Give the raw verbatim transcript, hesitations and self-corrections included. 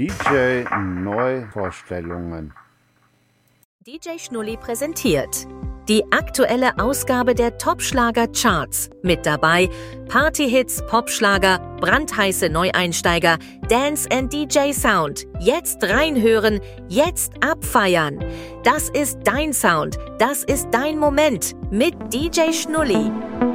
D J Neuvorstellungen. D J Schnulli präsentiert die aktuelle Ausgabe der Top-Schlager-Charts. Mit dabei Partyhits, Popschlager, brandheiße Neueinsteiger, Dance and D J Sound. Jetzt reinhören, jetzt abfeiern. Das ist dein Sound, das ist dein Moment mit D J Schnulli.